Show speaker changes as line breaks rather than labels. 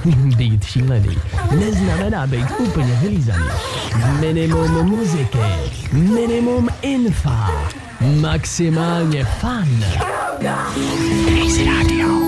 Být šílený neznamená být úplně vylízaný. Minimum muziky, minimum infa, maximálně fun. Crazy Radio.